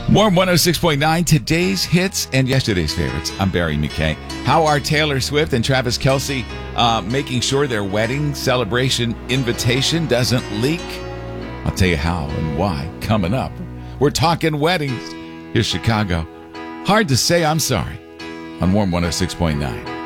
Warm 106.9, today's hits and yesterday's favorites. I'm Barry McKay. How are Taylor Swift and Travis Kelce making sure their wedding celebration invitation doesn't leak? I'll tell you how and why coming up. We're talking weddings. Here's Chicago. Hard to say I'm sorry on Warm 106.9.